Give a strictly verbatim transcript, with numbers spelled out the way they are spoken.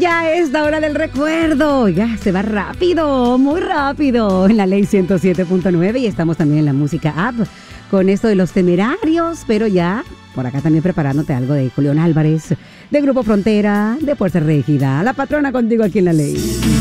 ya a esta hora del recuerdo. Oiga, se va rápido, muy rápido en la Ley ciento siete punto nueve y estamos también en la música app con esto de Los Temerarios, pero ya por acá también preparándote algo de Julián Álvarez, de Grupo Frontera, de Fuerza Régida. La patrona contigo aquí en la Ley.